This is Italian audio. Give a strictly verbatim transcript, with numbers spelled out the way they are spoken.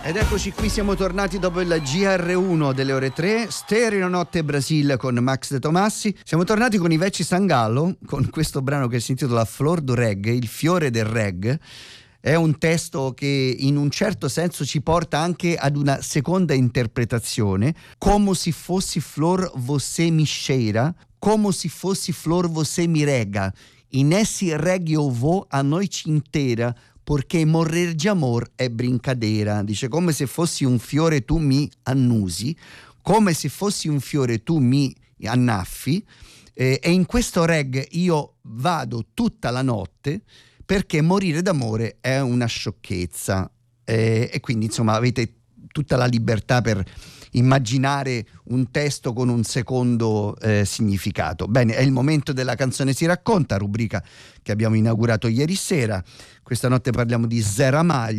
Ed eccoci qui, siamo tornati dopo il G R uno delle ore tre, Stereo Notte Brasil con Max De Tomassi. Siamo tornati con Iveci Sangalo, con questo brano che si intitola Flor do Reggae, il fiore del reggae. È un testo che in un certo senso ci porta anche ad una seconda interpretazione, come se fossi flor você mi cheira, come se fossi flor você mi rega, in essi reggae o vo a noi ci intera, perché morrer di amor è brincadeira. Dice, come se fossi un fiore tu mi annusi, come se fossi un fiore tu mi annaffi, eh, e in questo reggae io vado tutta la notte perché morire d'amore è una sciocchezza, eh, e quindi insomma avete tutta la libertà per immaginare un testo con un secondo eh, significato. Bene, è il momento della canzone si racconta, rubrica che abbiamo inaugurato ieri sera. Questa notte parliamo di Zera Maglia.